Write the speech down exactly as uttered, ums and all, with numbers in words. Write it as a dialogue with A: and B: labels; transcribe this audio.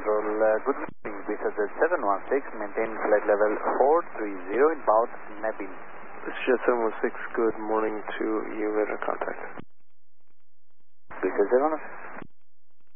A: Control. Uh, good morning, B S Z seven one six, maintain flight level four three zero in South Nabin.
B: B S Z seven one six, good morning to you, radar contact.
A: B S Z seven one six.